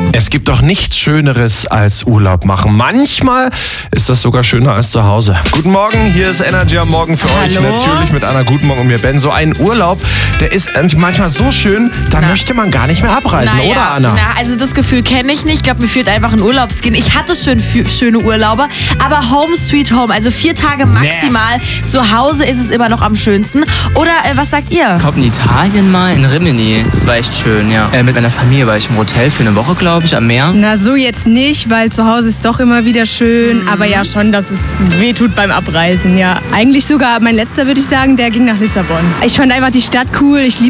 Es gibt doch nichts Schöneres als Urlaub machen. Manchmal ist das sogar schöner als zu Hause. Guten Morgen, hier ist Energy am Morgen für euch. Natürlich mit Anna. Guten Morgen und mir, Ben. So ein Urlaub, der ist manchmal so schön, da möchte man gar nicht mehr abreisen, oder Anna? Also das Gefühl kenne ich nicht. Ich glaube, mir fehlt einfach ein Urlaubsgehen. Ich hatte schon schöne Urlaube, aber Home Sweet Home, also 4 Tage maximal. Zu Hause ist es immer noch am schönsten. Oder was sagt ihr? Ich glaube in Italien mal, in Rimini. Das war echt schön, ja. Mit meiner Familie war ich im Hotel für eine Woche, glaube ich, am Meer. Na, so jetzt nicht, weil zu Hause ist doch immer wieder schön. Aber ja schon, dass es wehtut beim Abreisen, ja. Eigentlich sogar, mein letzter, würde ich sagen, der ging nach Lissabon. Ich fand einfach die Stadt cool. Ich liebe